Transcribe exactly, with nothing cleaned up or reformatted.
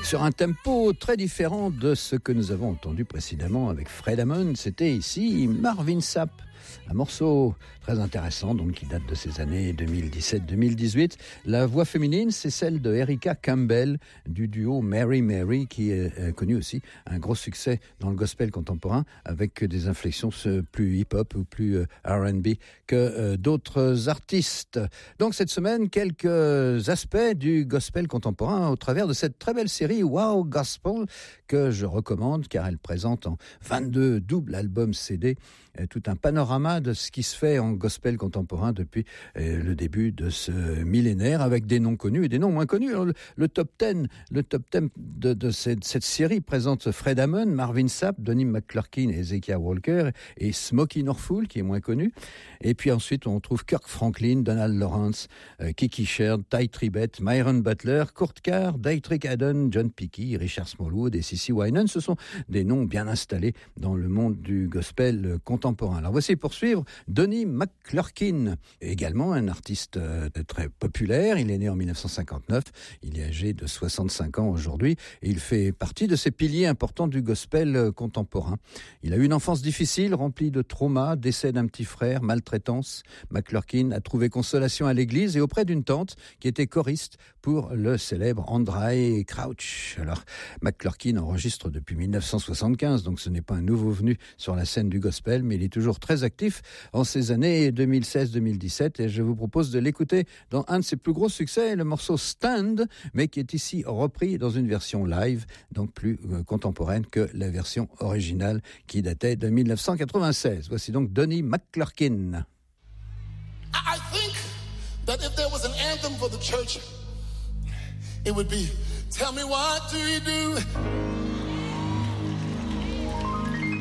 sur un tempo très différent de ce que nous avons entendu précédemment avec Fred Hammond. C'était ici Marvin Sapp, un morceau très intéressant donc qui date de ces années deux mille dix-sept deux mille dix-huit. La voix féminine, c'est celle de Erica Campbell du duo Mary Mary, qui est connu aussi un gros succès dans le gospel contemporain avec des inflexions plus hip-hop ou plus R and B que d'autres artistes. Donc cette semaine, quelques aspects du gospel contemporain au travers de cette très belle série Wow Gospel que je recommande car elle présente en vingt-deux doubles albums C D tout un panorama de ce qui se fait en gospel contemporain depuis euh, le début de ce millénaire, avec des noms connus et des noms moins connus. Alors, le, le top dix, le top dix de, de cette, cette série présente Fred Hammond, Marvin Sapp, Donnie McClurkin et Hezekiah Walker, et Smokey Norfolk, qui est moins connu. Et puis ensuite, on trouve Kirk Franklin, Donald Lawrence, euh, Kiki Sheard, Ty Tribbett, Myron Butler, Kurt Carr, Dietrich Haddon, John Pickey, Richard Smallwood et Cissy Winan. Ce sont des noms bien installés dans le monde du gospel contemporain. Alors voici pour suivre Donnie McClurkin, également un artiste euh, très populaire. Il est né en dix-neuf cent cinquante-neuf, il est âgé de soixante-cinq ans aujourd'hui et il fait partie de ces piliers importants du gospel euh, contemporain. Il a eu une enfance difficile, remplie de traumas, décès d'un petit frère, maltraitance. McClurkin a trouvé consolation à l'église et auprès d'une tante qui était choriste pour le célèbre Andraé Crouch. Alors McClurkin enregistre depuis dix-neuf cent soixante-quinze, donc ce n'est pas un nouveau venu sur la scène du gospel, mais il est toujours très actif en ces années deux mille seize deux mille dix-sept et je vous propose de l'écouter dans un de ses plus gros succès, le morceau Stand, mais qui est ici repris dans une version live, donc plus euh, contemporaine que la version originale qui datait de dix-neuf cent quatre-vingt-seize. Voici donc Donnie McClurkin. I think that if there was an anthem for the church, it would be, tell me what do you do